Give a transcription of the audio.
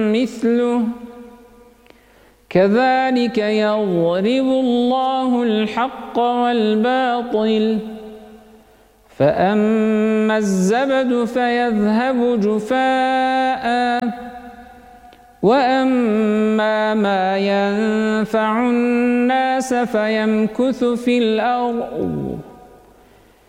مثله كذلك يضرب الله الحق والباطل فأما الزبد فيذهب جفاء وأما ما ينفع الناس فيمكث في الأرض